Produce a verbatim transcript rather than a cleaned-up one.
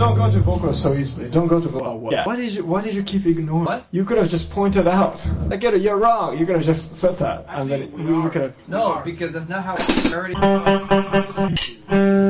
don't go to Boku so easily. Don't go to Boku. Oh, what? Yeah. Why did you Why did you keep ignoring? What? You could have just pointed out. I get it. You're wrong. You could have just said that, and Actually, then we you are. could have. No, because that's not how. We already.